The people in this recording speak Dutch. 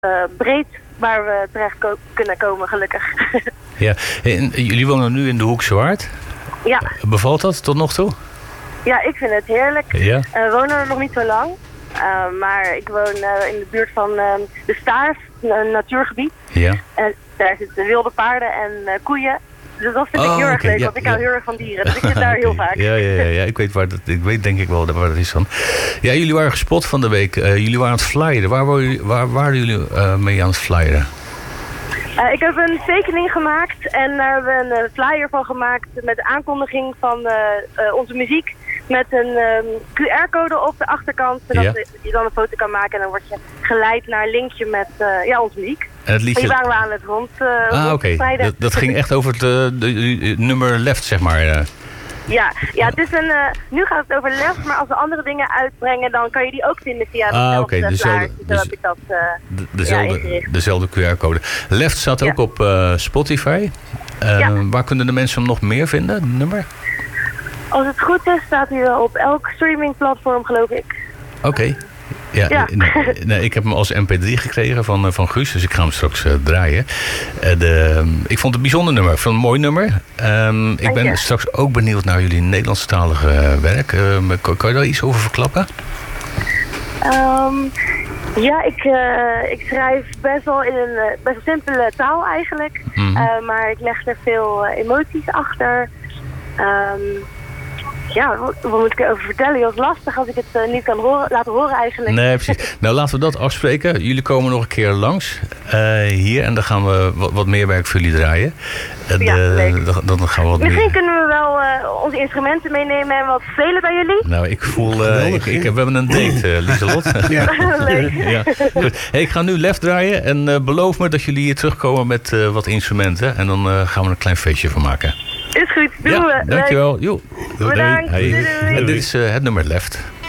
breed waar we terecht kunnen komen, gelukkig. Ja, en jullie wonen nu in de Hoekse Waard. Ja. Bevalt dat tot nog toe? Ja, ik vind het heerlijk. Ja. We wonen er nog niet zo lang. Maar ik woon in de buurt van de Staars, een natuurgebied. Ja. En daar zitten wilde paarden en koeien. Dus dat vind ik heel erg leuk, want ik hou heel erg van dieren. Dus ik zit daar heel vaak. Ja, ik weet denk ik wel waar dat is dan. Ja, jullie waren gespot van de week. Jullie waren aan het flyeren. Waar waren jullie mee aan het flyeren? Ik heb een tekening gemaakt en daar hebben we een flyer van gemaakt met de aankondiging van onze muziek. Met een QR-code op de achterkant, zodat je dan een foto kan maken. En dan word je geleid naar een linkje met onze muziek. En het liedje... die waren we aan het rondstrijden. Dat ging echt over het nummer Left, zeg maar. Ja, het is nu gaat het over Left, maar als we andere dingen uitbrengen, dan kan je die ook vinden via dezelfde QR-code. Left staat ook op Spotify. Waar kunnen de mensen hem nog meer vinden, het nummer? Als het goed is, staat hij op elk streamingplatform, geloof ik. Oké. Ja. Nee, ik heb hem als mp3 gekregen van Guus, dus ik ga hem straks draaien. Ik vond het een bijzonder nummer, ik vond het een mooi nummer. Ik ben straks ook benieuwd naar jullie Nederlandstalige werk. Kan je daar iets over verklappen? Ik schrijf best wel in een best wel simpele taal eigenlijk. Mm-hmm. Maar ik leg er veel emoties achter. Wat moet ik erover vertellen? Het is lastig als ik het niet kan laten horen eigenlijk. Nee, precies. Nou, laten we dat afspreken. Jullie komen nog een keer langs hier en dan gaan we wat meer werk voor jullie draaien. Dan gaan we Misschien kunnen we wel onze instrumenten meenemen en wat spelen bij jullie. Nou, ik voel... we hebben een date, Lieselot. Leuk. Ja. Goed. Hey, ik ga nu Left draaien en beloof me dat jullie hier terugkomen met wat instrumenten. En dan gaan we een klein feestje van maken. Is goed, doen we. Dankjewel. Doei. Bedankt. Hey. En dit is het nummer Left.